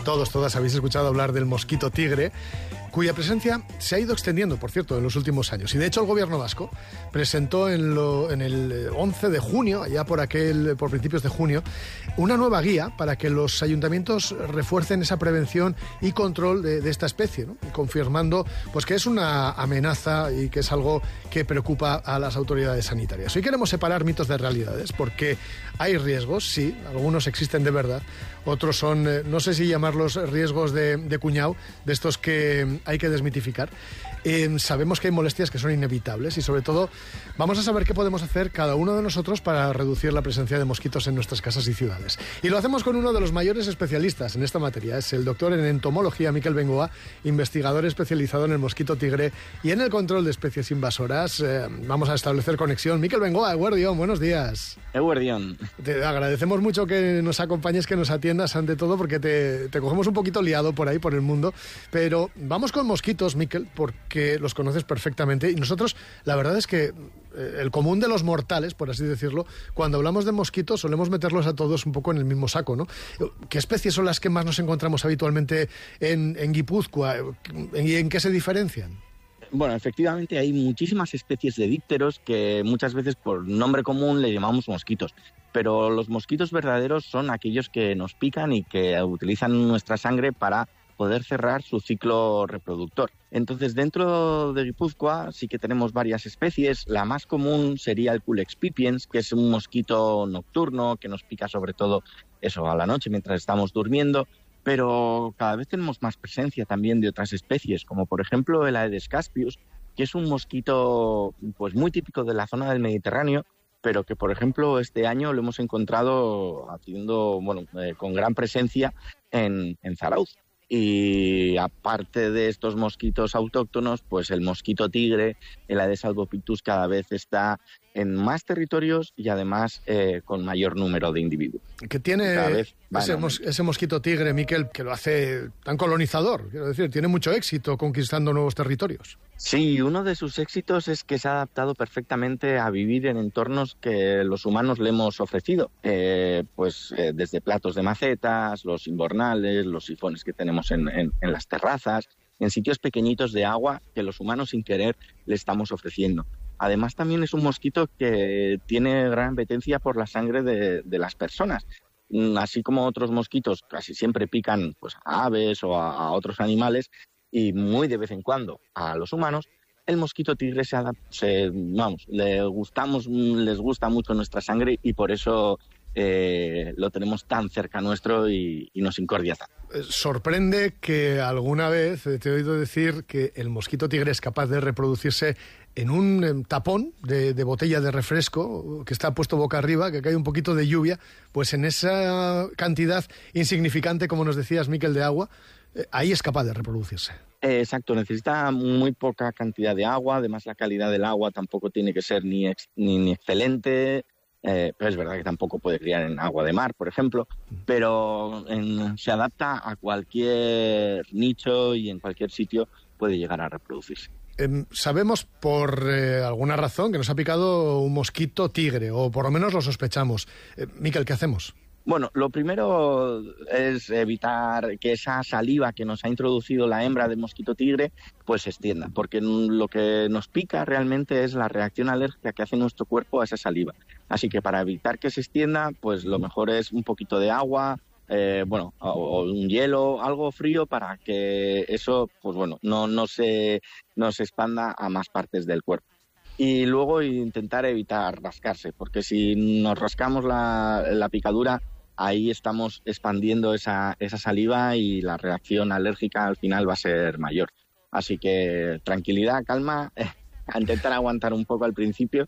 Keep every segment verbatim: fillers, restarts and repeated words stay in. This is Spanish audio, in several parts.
Todos, todas habéis escuchado hablar del mosquito tigre, cuya presencia se ha ido extendiendo, por cierto, en los últimos años. Y de hecho el gobierno vasco presentó en, lo, en el once de junio, allá por aquel, por principios de junio, una nueva guía para que los ayuntamientos refuercen esa prevención y control de, de esta especie, ¿no? Confirmando pues, que es una amenaza y que es algo que preocupa a las autoridades sanitarias. Hoy queremos separar mitos de realidades, porque hay riesgos, sí, algunos existen de verdad, otros son, eh, no sé si llamarlos riesgos de, de cuñado, de estos que hay que desmitificar. Eh, sabemos que hay molestias que son inevitables y sobre todo vamos a saber qué podemos hacer cada uno de nosotros para reducir la presencia de mosquitos en nuestras casas y ciudades. Y lo hacemos con uno de los mayores especialistas en esta materia, es el doctor en entomología Mikel Bengoa, investigador especializado en el mosquito tigre y en el control de especies invasoras. Eh, vamos a establecer conexión. Mikel Bengoa, Eguerdión, buenos días. Eguerdión. Te agradecemos mucho que nos acompañes, que nos atiendas ante todo, porque te, te cogemos un poquito liado por ahí, por el mundo. Pero vamos con mosquitos, Mikel, porque que los conoces perfectamente y nosotros, la verdad es que eh, el común de los mortales, por así decirlo, cuando hablamos de mosquitos solemos meterlos a todos un poco en el mismo saco, ¿no? ¿Qué especies son las que más nos encontramos habitualmente en, en Guipúzcoa? ¿Y en qué se diferencian? Bueno, efectivamente hay muchísimas especies de dípteros que muchas veces por nombre común le llamamos mosquitos, pero los mosquitos verdaderos son aquellos que nos pican y que utilizan nuestra sangre para poder cerrar su ciclo reproductor. Entonces, dentro de Guipúzcoa sí que tenemos varias especies. La más común sería el Culex pipiens, que es un mosquito nocturno que nos pica sobre todo eso a la noche mientras estamos durmiendo, pero cada vez tenemos más presencia también de otras especies, como por ejemplo el Aedes caspius, que es un mosquito pues muy típico de la zona del Mediterráneo, pero que por ejemplo este año lo hemos encontrado haciendo, bueno, eh, con gran presencia en, en Zarauz. Y aparte de estos mosquitos autóctonos, pues el mosquito tigre, el Aedes albopictus, cada vez está en más territorios y además eh, con mayor número de individuos. Que tiene vez, ese, mos, ese mosquito tigre, Mikel, que lo hace tan colonizador, quiero decir, tiene mucho éxito conquistando nuevos territorios. Sí, uno de sus éxitos es que se ha adaptado perfectamente a vivir en entornos que los humanos le hemos ofrecido, eh, pues eh, desde platos de macetas, los invernales, los sifones que tenemos en, en, en las terrazas, en sitios pequeñitos de agua que los humanos sin querer le estamos ofreciendo. Además, también es un mosquito que tiene gran apetencia por la sangre de, de las personas. Así como otros mosquitos casi siempre pican pues, a aves o a, a otros animales y muy de vez en cuando a los humanos, el mosquito tigre se, se vamos, le gustamos, les gusta mucho nuestra sangre y por eso eh, lo tenemos tan cerca nuestro y, y nos incordia tanto. Sorprende que alguna vez te he oído decir que el mosquito tigre es capaz de reproducirse en un tapón de, de botella de refresco que está puesto boca arriba, que cae un poquito de lluvia, pues en esa cantidad insignificante, como nos decías, Mikel, de agua, eh, ahí es capaz de reproducirse. Eh, exacto, necesita muy poca cantidad de agua, además la calidad del agua tampoco tiene que ser ni, ex, ni, ni excelente. Eh, pero es verdad que tampoco puede criar en agua de mar, por ejemplo, pero en, se adapta a cualquier nicho y en cualquier sitio puede llegar a reproducirse. Eh, sabemos por eh, alguna razón que nos ha picado un mosquito tigre, o por lo menos lo sospechamos. Eh, Mikel, ¿qué hacemos? Bueno, lo primero es evitar que esa saliva que nos ha introducido la hembra del mosquito tigre pues se extienda, porque lo que nos pica realmente es la reacción alérgica que hace nuestro cuerpo a esa saliva. Así que para evitar que se extienda, pues lo mejor es un poquito de agua, eh, bueno, o, o un hielo, algo frío para que eso, pues bueno, no, no se, no se expanda a más partes del cuerpo. Y luego intentar evitar rascarse, porque si nos rascamos la, la picadura, ahí estamos expandiendo esa, esa saliva y la reacción alérgica al final va a ser mayor. Así que tranquilidad, calma, eh, a intentar aguantar un poco al principio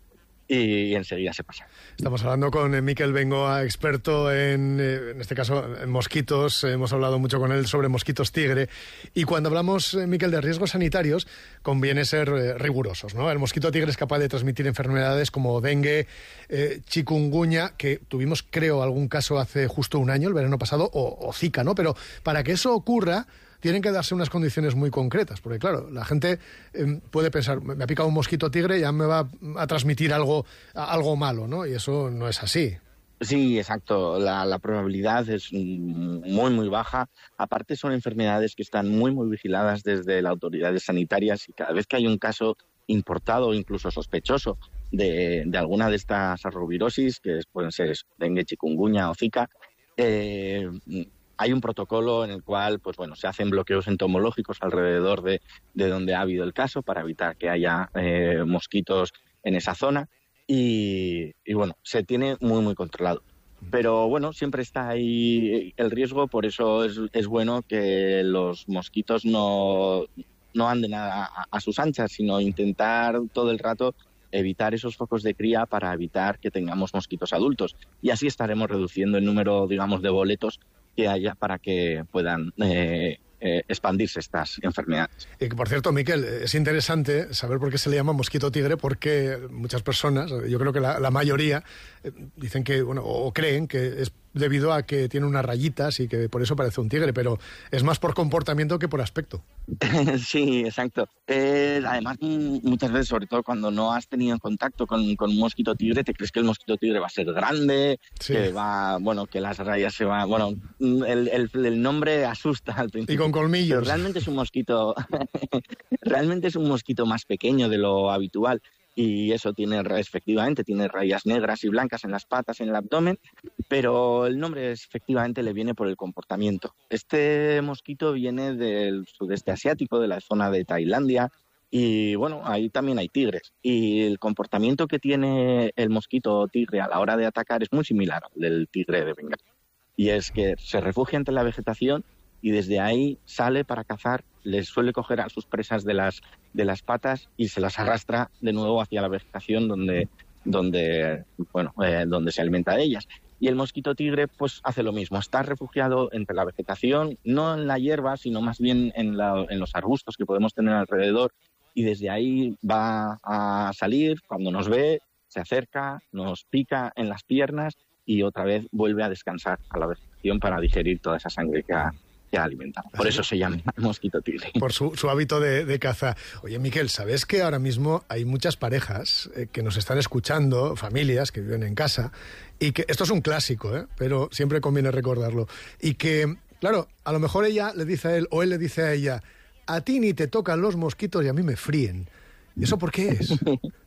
y enseguida se pasa. Estamos hablando con Mikel Bengoa, experto en, en este caso, en mosquitos. Hemos hablado mucho con él sobre mosquitos tigre. Y cuando hablamos, Mikel, de riesgos sanitarios, conviene ser eh, rigurosos, ¿no? El mosquito tigre es capaz de transmitir enfermedades como dengue, eh, chikungunya, que tuvimos, creo, algún caso hace justo un año, el verano pasado, o, o Zika, ¿no? Pero para que eso ocurra, tienen que darse unas condiciones muy concretas, porque claro, la gente eh, puede pensar, me ha picado un mosquito tigre, ya me va a transmitir algo, algo malo, ¿no? Y eso no es así. Sí, exacto. La, la probabilidad es muy, muy baja. Aparte, son enfermedades que están muy, muy vigiladas desde las autoridades sanitarias y cada vez que hay un caso importado o incluso sospechoso de, de alguna de estas arrovirosis, que pueden ser dengue, chikungunya o zika, eh, hay un protocolo en el cual, pues bueno, se hacen bloqueos entomológicos alrededor de, de donde ha habido el caso para evitar que haya eh, mosquitos en esa zona. Y, y bueno, se tiene muy, muy controlado. Pero bueno, siempre está ahí el riesgo, por eso es, es bueno que los mosquitos no, no anden a, a, a sus anchas, sino intentar todo el rato evitar esos focos de cría para evitar que tengamos mosquitos adultos. Y así estaremos reduciendo el número, digamos, de boletos que haya para que puedan eh, eh, expandirse estas enfermedades. Y por cierto, Miquel, es interesante saber por qué se le llama mosquito tigre, porque muchas personas, yo creo que la, la mayoría, eh, dicen que, bueno, o creen que es debido a que tiene unas rayitas y que por eso parece un tigre, pero es más por comportamiento que por aspecto. Sí, exacto. Eh, además, muchas veces, sobre todo cuando no has tenido contacto con, con un mosquito tigre, te crees que el mosquito tigre va a ser grande, sí. que va, bueno, que las rayas se van, bueno, el, el, el nombre asusta al principio. Y con colmillos. Pero realmente es un mosquito, realmente es un mosquito más pequeño de lo habitual. Y eso tiene, efectivamente, tiene rayas negras y blancas en las patas, en el abdomen, pero el nombre efectivamente le viene por el comportamiento. Este mosquito viene del sudeste asiático, de la zona de Tailandia, y bueno, ahí también hay tigres. Y el comportamiento que tiene el mosquito tigre a la hora de atacar es muy similar al del tigre de Bengala. Y es que se refugia entre la vegetación y desde ahí sale para cazar, les suele coger a sus presas de las, de las patas y se las arrastra de nuevo hacia la vegetación donde, donde, bueno, eh, donde se alimenta de ellas. Y el mosquito tigre pues hace lo mismo, está refugiado entre la vegetación, no en la hierba, sino más bien en, la, en los arbustos que podemos tener alrededor, y desde ahí va a salir, cuando nos ve, se acerca, nos pica en las piernas y otra vez vuelve a descansar a la vegetación para digerir toda esa sangre que ha que alimentamos. Por eso se llama mosquito tigre. Por su, su hábito de, de caza. Oye, Miquel, ¿sabes que ahora mismo hay muchas parejas eh, que nos están escuchando, familias que viven en casa, y que esto es un clásico, ¿eh? Pero siempre conviene recordarlo, y que, claro, a lo mejor ella le dice a él, o él le dice a ella, a ti ni te tocan los mosquitos y a mí me fríen. ¿Y eso por qué es?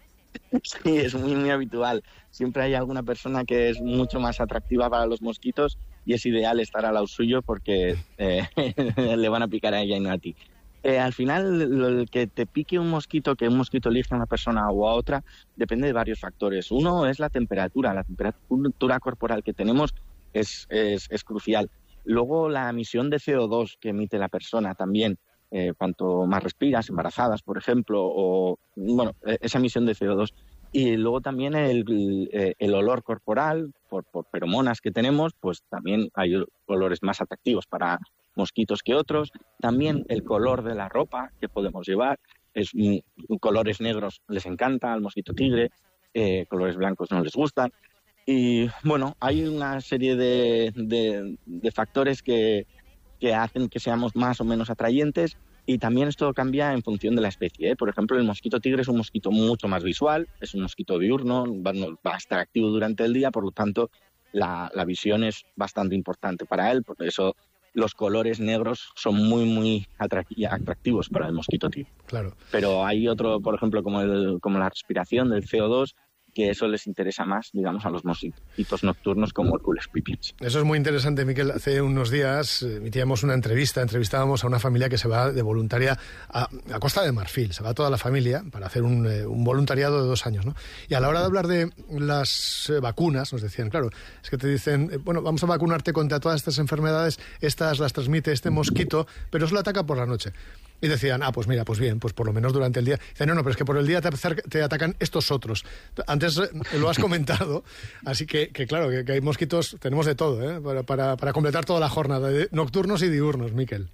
Sí, es muy, muy habitual. Siempre hay alguna persona que es mucho más atractiva para los mosquitos y es ideal estar al lado suyo porque eh, le van a picar a ella y no a ti. Eh, al final, el que te pique un mosquito, que un mosquito elija a una persona o a otra, depende de varios factores. Uno es la temperatura. La temperatura corporal que tenemos es, es, es crucial. Luego, la emisión de C O dos que emite la persona también. Eh, cuanto más respiras, embarazadas, por ejemplo, o, bueno, esa emisión de C O dos. Y luego también el, el, el olor corporal, por, por feromonas que tenemos, pues también hay olores más atractivos para mosquitos que otros. También el color de la ropa que podemos llevar, es, colores negros les encanta al mosquito tigre, eh, colores blancos no les gustan. Y bueno, hay una serie de, de, de factores que que hacen que seamos más o menos atrayentes, y también esto cambia en función de la especie, ¿eh? Por ejemplo, el mosquito tigre es un mosquito mucho más visual, es un mosquito diurno, va, va a estar activo durante el día, por lo tanto la, la visión es bastante importante para él, por eso los colores negros son muy, muy atractivos para el mosquito tigre. Claro. Pero hay otro, por ejemplo, como, el, como la respiración del C O dos, que eso les interesa más, digamos, a los mosquitos nocturnos como el Culex pipiens. Eso es muy interesante, Miquel. Hace unos días emitíamos una entrevista, entrevistábamos a una familia que se va de voluntaria a, a Costa de Marfil, se va toda la familia para hacer un, eh, un voluntariado de dos años, ¿no? Y a la hora de hablar de las eh, vacunas, nos decían, claro, es que te dicen, eh, bueno, vamos a vacunarte contra todas estas enfermedades, estas las transmite este mosquito, pero solo ataca por la noche. Y decían, ah, pues mira, pues bien, pues por lo menos durante el día. Dicen, no, no, pero es que por el día te, te atacan estos otros. Antes eh, lo has comentado, así que, que claro, que, que hay mosquitos, tenemos de todo, ¿eh? Para, para, para completar toda la jornada, de nocturnos y diurnos, Miquel.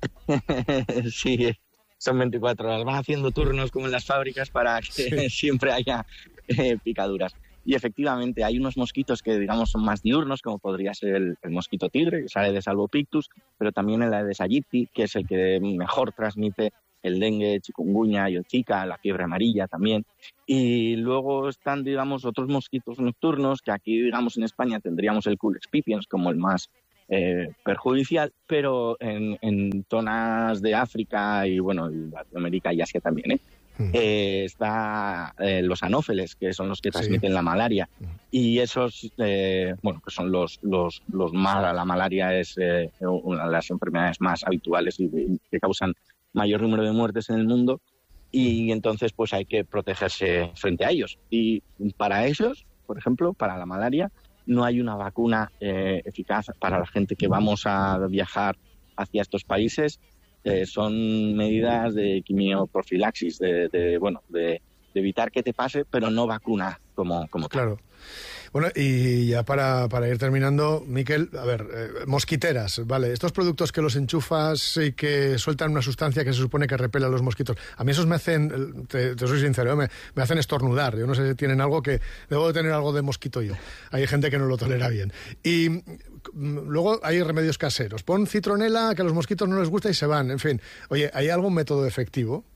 Sí, son veinticuatro horas. Van haciendo turnos como en las fábricas para que sí. siempre haya eh, picaduras. Y efectivamente hay unos mosquitos que, digamos, son más diurnos, como podría ser el, el mosquito tigre, que sale de Salvopictus, pero también el Aedes aegypti, que es el que mejor transmite el dengue, chikungunya, zika, la fiebre amarilla también. Y luego están, digamos, otros mosquitos nocturnos que aquí, digamos, en España tendríamos el Culex pipiens como el más eh, perjudicial, pero en, en zonas de África y, bueno, Latinoamérica y Asia también, ¿eh? Mm. Eh, está eh, los anófeles, que son los que transmiten sí. la malaria. Mm. Y esos, eh, bueno, que son los, los, los más, la malaria es eh, una de las enfermedades más habituales y, y que causan mayor número de muertes en el mundo. Y entonces, pues hay que protegerse frente a ellos. Y para ellos, por ejemplo, para la malaria, no hay una vacuna eh, eficaz para la gente que vamos a viajar hacia estos países. Eh, son medidas de quimioprofilaxis, de, de bueno, de, de evitar que te pase, pero no vacuna como, como claro. Tal. Bueno, y ya para, para ir terminando, Miquel, a ver, eh, mosquiteras, ¿vale? Estos productos que los enchufas y que sueltan una sustancia que se supone que repele a los mosquitos, a mí esos me hacen, te, te soy sincero, me, me hacen estornudar. Yo no sé si tienen algo que... Debo de tener algo de mosquito yo. Hay gente que no lo tolera bien. Y luego hay remedios caseros. Pon citronela, que a los mosquitos no les gusta y se van. En fin, oye, ¿hay algún método efectivo?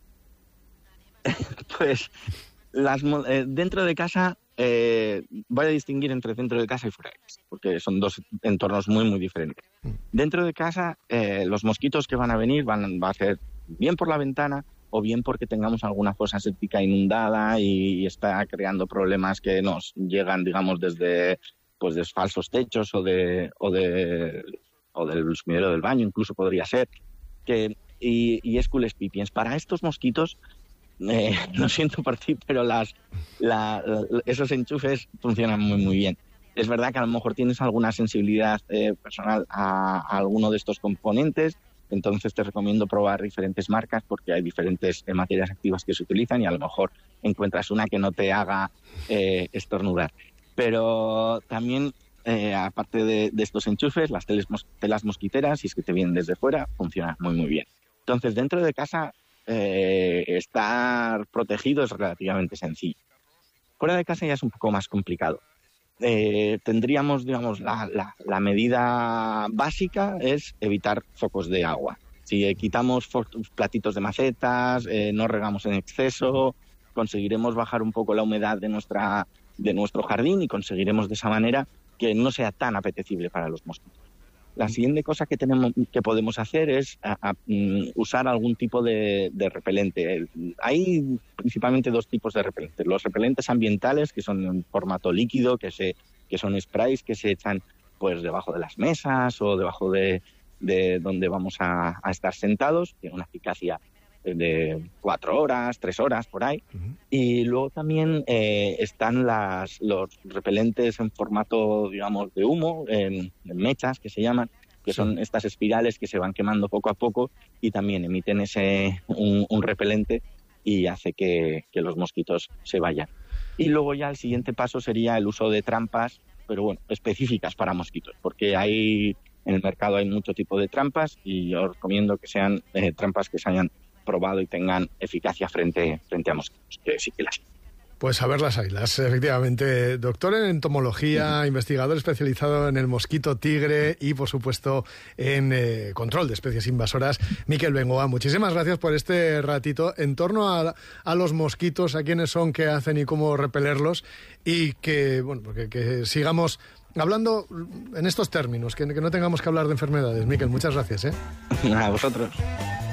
Pues las, eh, dentro de casa... Eh, voy a distinguir entre dentro de casa y fuera de casa, porque son dos entornos muy, muy diferentes. Dentro de casa, eh, los mosquitos que van a venir van, va a ser bien por la ventana o bien porque tengamos alguna fosa séptica inundada y, y está creando problemas que nos llegan, digamos, desde pues de falsos techos o de o de o del sumidero del baño, incluso podría ser. Que, y, y es Culex pipiens. Para estos mosquitos, Eh, lo siento por ti, pero las, la, la, esos enchufes funcionan muy, muy bien. Es verdad que a lo mejor tienes alguna sensibilidad eh, personal a, a alguno de estos componentes, entonces te recomiendo probar diferentes marcas porque hay diferentes eh, materias activas que se utilizan y a lo mejor encuentras una que no te haga eh, estornudar. Pero también, eh, aparte de, de estos enchufes, las teles, telas mosquiteras, si es que te vienen desde fuera, funcionan muy, muy bien. Entonces, dentro de casa... Eh, estar protegido es relativamente sencillo. Fuera de casa ya es un poco más complicado. Eh, tendríamos, digamos, la, la, la medida básica es evitar focos de agua. Si eh, quitamos platitos de macetas, eh, no regamos en exceso, conseguiremos bajar un poco la humedad de, nuestra, de nuestro jardín y conseguiremos de esa manera que no sea tan apetecible para los mosquitos. La siguiente cosa que tenemos que podemos hacer es a, a, um, usar algún tipo de, de repelente. Hay principalmente dos tipos de repelentes. Los repelentes ambientales, que son en formato líquido, que se que son sprays que se echan pues debajo de las mesas o debajo de, de donde vamos a, a estar sentados. Tiene una eficacia de cuatro horas, tres horas, por ahí. Uh-huh. Y luego también eh, están las, los repelentes en formato, digamos, de humo, en, en mechas, que se llaman, que sí. Son estas espirales que se van quemando poco a poco y también emiten ese un, un repelente y hace que, que los mosquitos se vayan. Y luego ya el siguiente paso sería el uso de trampas, pero bueno, específicas para mosquitos, porque hay en el mercado hay mucho tipo de trampas y yo recomiendo que sean eh, trampas que se hayan probado y tengan eficacia frente, frente a mosquitos, que sí que las hay. Pues a ver las haylas, efectivamente. Doctor en entomología, uh-huh. investigador especializado en el mosquito tigre y, por supuesto, en eh, control de especies invasoras, Miquel Bengoa. Muchísimas gracias por este ratito en torno a, a los mosquitos, a quiénes son, qué hacen y cómo repelerlos y que, bueno, porque que sigamos hablando en estos términos, que, que no tengamos que hablar de enfermedades. Miquel, muchas gracias, ¿eh? A vosotros.